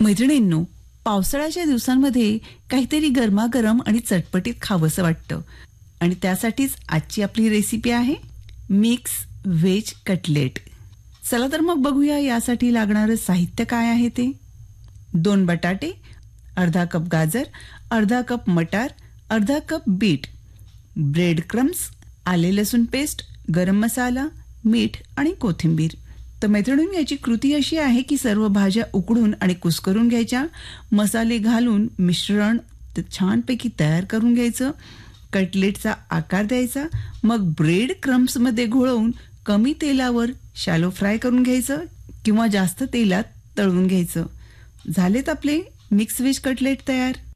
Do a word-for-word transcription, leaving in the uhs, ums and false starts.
मैत्रिणींनो, पावसाळ्याच्या दिवसांमध्ये काहीतरी गरमागरम आणि चटपटीत खावंसं वाटतं आणि त्यासाठीच आजची आपली रेसिपी आहे मिक्स व्हेज कटलेट. चला तर मग बघूया यासाठी लागणारं साहित्य काय आहे ते. दोन बटाटे, अर्धा कप गाजर, अर्धा कप मटार, अर्धा कप बीट, ब्रेड क्रम्स, आले लसूण पेस्ट, गरम मसाला, मीठ आणि कोथिंबीर. तर मैत्रिणींनो, याची कृती अशी आहे की सर्व भाज्या उकडून आणि कुस्करून घ्यायच्या, मसाले घालून मिश्रण छानपैकी तयार करून घ्यायचं, कटलेटचा आकार द्यायचा, मग ब्रेड क्रम्समध्ये घोळवून कमी तेलावर शॅलो फ्राय करून घ्यायचं किंवा जास्त तेलात तळून घ्यायचं. झालेत आपले मिक्स व्हेज कटलेट तयार.